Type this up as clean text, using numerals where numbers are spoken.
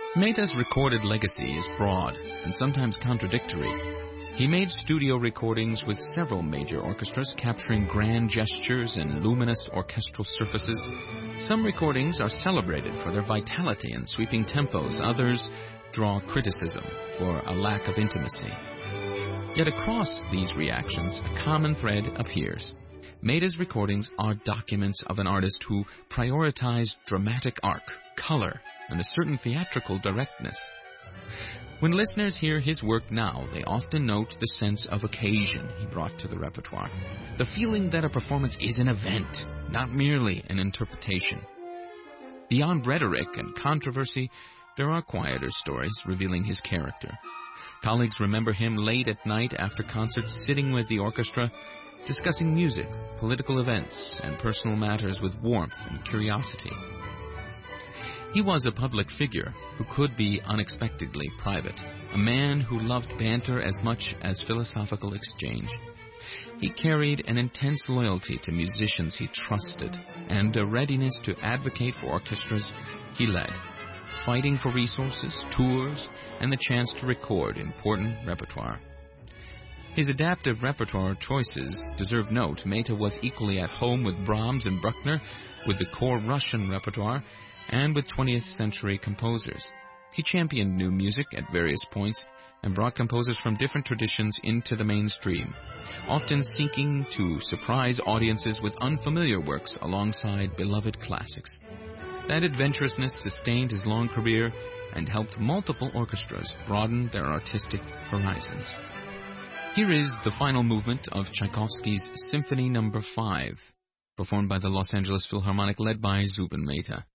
Mehta's recorded legacy is broad and sometimes contradictory. He made studio recordings with several major orchestras, capturing grand gestures and luminous orchestral surfaces. Some recordings are celebrated for their vitality and sweeping tempos. Others draw criticism for a lack of intimacy. Yet across these reactions, a common thread appears. Mehta's recordings are documents of an artist who prioritized dramatic arc, color, and a certain theatrical directness. When listeners hear his work now, they often note the sense of occasion he brought to the repertoire, the feeling that a performance is an event, not merely an interpretation. Beyond rhetoric and controversy, there are quieter stories revealing his character. Colleagues remember him late at night after concerts, sitting with the orchestra, discussing music, political events, and personal matters with warmth and curiosity. He was a public figure who could be unexpectedly private, a man who loved banter as much as philosophical exchange. He carried an intense loyalty to musicians he trusted and a readiness to advocate for orchestras he led, fighting for resources, tours, and the chance to record important repertoire. His adaptive repertoire choices deserve note. Mehta was equally at home with Brahms and Bruckner, with the core Russian repertoire, and with 20th century composers. He championed new music at various points and brought composers from different traditions into the mainstream, often seeking to surprise audiences with unfamiliar works alongside beloved classics. That adventurousness sustained his long career and helped multiple orchestras broaden their artistic horizons. Here is the final movement of Tchaikovsky's Symphony No. 5, performed by the Los Angeles Philharmonic led by Zubin Mehta.